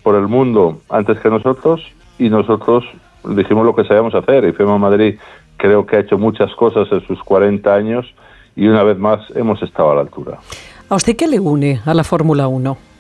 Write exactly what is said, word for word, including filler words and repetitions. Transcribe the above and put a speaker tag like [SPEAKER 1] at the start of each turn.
[SPEAKER 1] por el mundo antes que nosotros y nosotros dijimos lo que sabíamos hacer y F I M A Madrid creo que ha hecho muchas cosas en sus cuarenta años y una vez más hemos estado a la altura.
[SPEAKER 2] ¿A usted qué le une a la Fórmula uno?